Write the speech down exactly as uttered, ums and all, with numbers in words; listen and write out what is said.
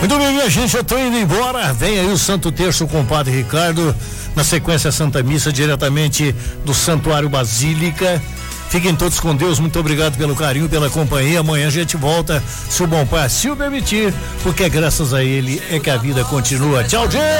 Muito bem, minha gente, eu tô indo embora. Vem aí o Santo Terço com o Padre Ricardo. Na sequência, a Santa Missa, diretamente do Santuário Basílica. Fiquem todos com Deus. Muito obrigado pelo carinho, pela companhia. Amanhã a gente volta, se o bom Pai assim o permitir, porque é graças a Ele é que a vida continua. Tchau, gente!